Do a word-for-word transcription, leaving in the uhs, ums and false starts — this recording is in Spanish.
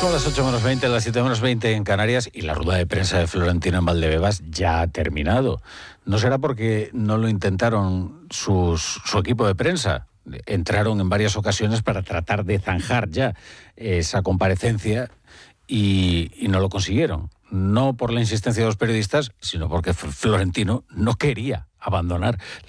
Son las ocho menos veinte, las siete menos veinte en Canarias y la rueda de prensa de Florentino en Valdebebas ya ha terminado. No será porque no lo intentaron sus, su equipo de prensa. Entraron en varias ocasiones para tratar de zanjar ya esa comparecencia y, y no lo consiguieron. No por la insistencia de los periodistas, sino porque Florentino no quería abandonar